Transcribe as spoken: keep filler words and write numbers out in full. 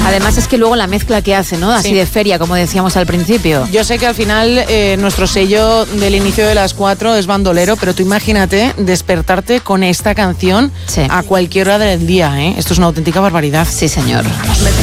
Además es que luego la mezcla que hace, ¿no? Así Sí. de feria, como decíamos al principio. Yo sé que al final eh, nuestro sello del inicio de las cuatro es bandolero, pero tú imagínate despertarte con esta canción Sí. a cualquier hora del día, ¿eh? Esto es una auténtica barbaridad. Sí, señor.